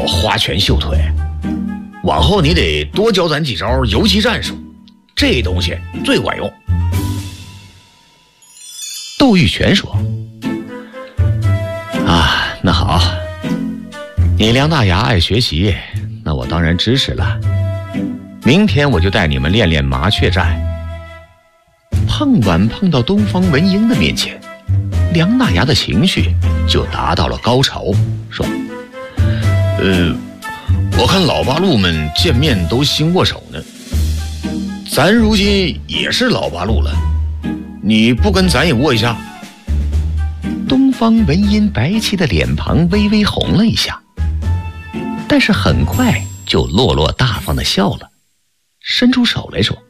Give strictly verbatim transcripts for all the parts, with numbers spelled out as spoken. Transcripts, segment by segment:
花拳绣腿，往后你得多教咱几招游击战术，这东西最管用。 窦玉泉说：啊，那好，你梁大牙爱学习，那我当然支持了。明天我就带你们练练麻雀战。碰碗碰到东方文英的面前，梁大牙的情绪就达到了高潮，说： 呃，我看老八路们见面都兴握手呢，咱如今也是老八路了，你不跟咱也握一下？ 东方文英白皙的脸庞微微红了一下，但是很快就落落大方的笑了，伸出手来说：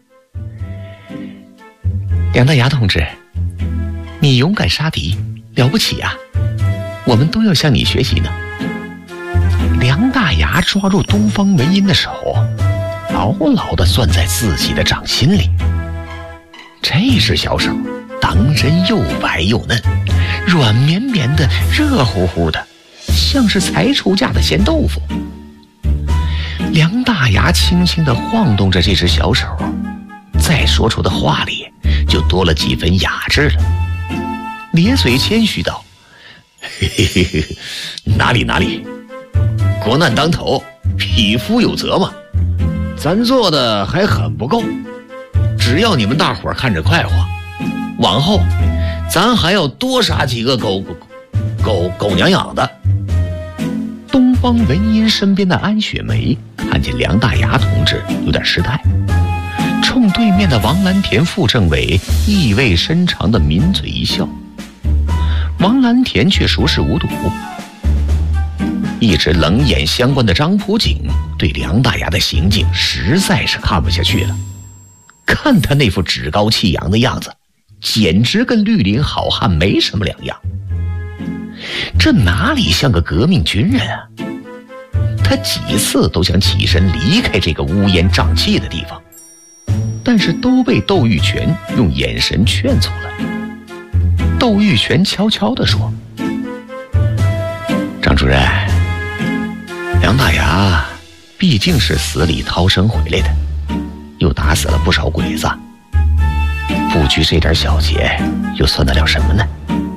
梁大牙同志，你勇敢杀敌，了不起啊，我们都要向你学习呢。梁大牙抓住东方文英的手，牢牢地攥在自己的掌心里。这只小手当真又白又嫩，软绵绵的，热乎乎的，像是才出价的鲜豆腐。梁大牙轻轻地晃动着这只小手，再说出的话里就多了几分雅致了，咧嘴谦虚道： 嘿嘿嘿嘿，哪里哪里，国难当头，匹夫有责嘛，咱做的还很不够，只要你们大伙儿看着快活，往后咱还要多杀几个狗狗狗狗娘养的。 东方文英身边的安雪梅看见梁大牙同志有点失态，冲对面的王蓝田副政委意味深长地抿嘴一笑。王蓝田却熟视无睹。一直冷眼相观的张普景对梁大牙的行径实在是看不下去了，看他那副趾高气扬的样子，简直跟绿林好汉没什么两样，这哪里像个革命军人啊？他几次都想起身离开这个乌烟瘴气的地方，但是都被窦玉泉用眼神劝阻了。窦玉泉悄悄地说：张主任，梁大牙毕竟是死里逃生回来的，又打死了不少鬼子，不拘这点小节又算得了什么呢？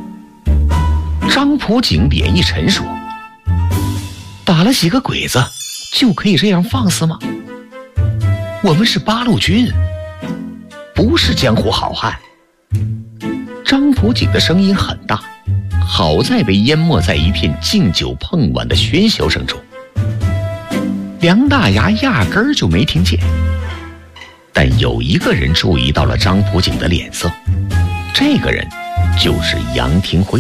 张普景脸一沉说：打了几个鬼子就可以这样放肆吗？我们是八路军，不是江湖好汉。张普景的声音很大，好在被淹没在一片敬酒碰碗的喧嚣声中，梁大牙压根儿就没听见。但有一个人注意到了张普景的脸色，这个人就是杨廷辉。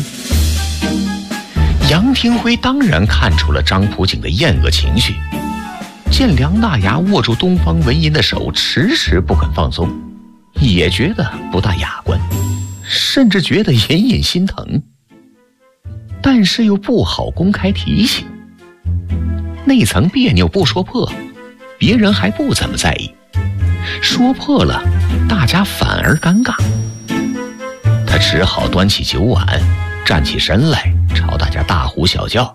杨廷辉当然看出了张普景的厌恶情绪，见梁大牙握住东方文英的手迟迟不肯放松，也觉得不大雅观，甚至觉得隐隐心疼，但是又不好公开提起。那层别扭不说破，别人还不怎么在意，说破了大家反而尴尬。他只好端起酒碗，站起身来朝大家大呼小叫：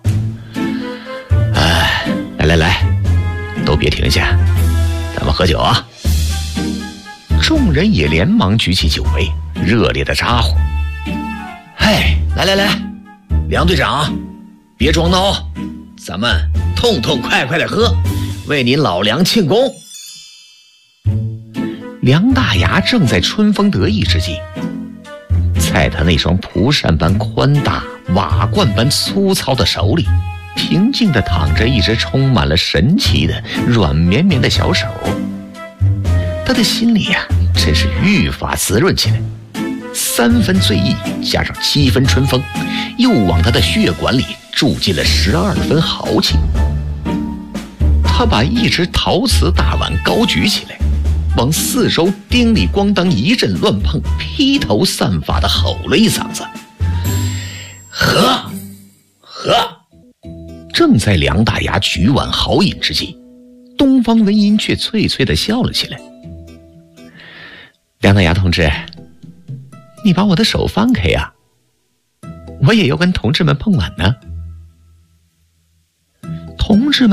哎，来来来，都别停下，咱们喝酒啊！众人也连忙举起酒杯，热烈的招呼： 嘿，来来来，梁队长，别装孬，咱们痛痛快快的喝，为您老梁庆功。 梁大牙正在春风得意之际，在他那双蒲扇般宽大、瓦罐般粗糙的手里，平静地躺着一只充满了神奇的软绵绵的小手。他的心里啊，真是愈发滋润起来，三分醉意加上七分春风，又往他的血管里注进了十二分豪气。他把一只陶瓷大碗高举起来，往四周叮里咣当一阵乱碰，披头散发地吼了一嗓子：喝喝！正在梁大牙举碗豪饮之际，东方文英却脆脆地笑了起来：梁大牙同志，你把我的手放开呀，我也要跟同志们碰碗呢。同志们